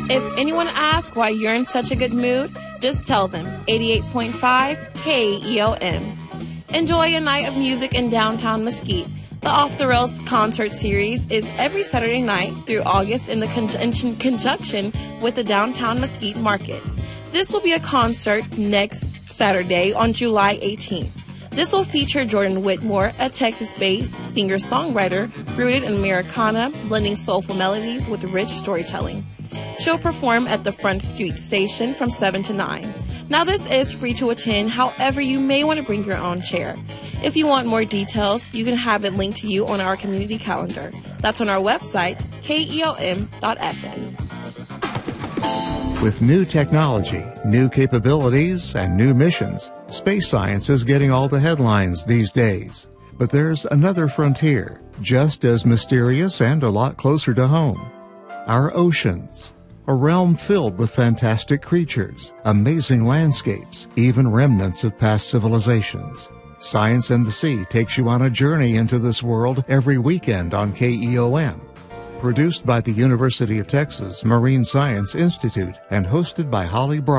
If anyone asks why you're in such a good mood, just tell them 88.5 KEOM. Enjoy a night of music in downtown Mesquite. The Off the Rails concert series is every Saturday night through August in conjunction with the Downtown Mesquite Market. This will be a concert next Saturday on July 18th. This will feature Jordan Whitmore, a Texas-based singer-songwriter rooted in Americana, blending soulful melodies with rich storytelling. She'll perform at the Front Street Station from 7 to 9. Now, this is free to attend. However, you may want to bring your own chair. If you want more details, you can have it linked to you on our community calendar. That's on our website, keom.fm. With new technology, new capabilities, and new missions, space science is getting all the headlines these days. But there's another frontier, just as mysterious and a lot closer to home. Our oceans. A realm filled with fantastic creatures, amazing landscapes, even remnants of past civilizations. Science and the Sea takes you on a journey into this world every weekend on KEOM. Produced by the University of Texas Marine Science Institute and hosted by Holly Brown.